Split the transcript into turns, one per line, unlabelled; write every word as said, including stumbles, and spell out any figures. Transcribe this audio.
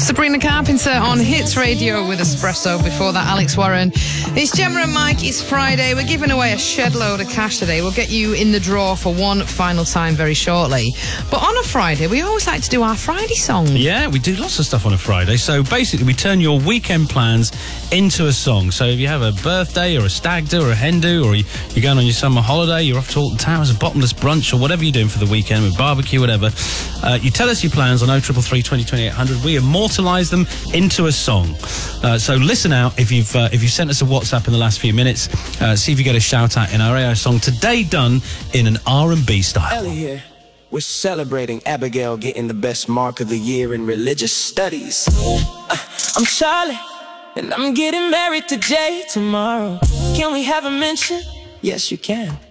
Sabrina Carpenter on Hits Radio with Espresso. Before that, Alex Warren. It's Gemma and Mike. It's Friday. We're giving away a shed load of cash today. We'll get you in the draw for one final time very shortly. But on a Friday, we always like to do our Friday song.
Yeah, we do lots of stuff on a Friday. So basically, we turn your weekend plans into a song. So if you have a birthday or a stag do or a hen do, or you're going on your summer holiday, you're off to Alton Towers, a bottomless brunch, or whatever you're doing for the weekend with barbecue, whatever, uh, you tell us your plans on oh three three three, two oh, twenty-eight hundred. We immortalise them into a song. Uh, so listen out if you've uh, if you've sent us a WhatsApp in the last few minutes. Uh, see if you get a shout out in our A I song today, done in an R and B style.
Ellie here. We're celebrating Abigail getting the best mark of the year in religious studies. Uh, I'm Charlie, and I'm getting married to Jay tomorrow. Can we have a mention? Yes, you can.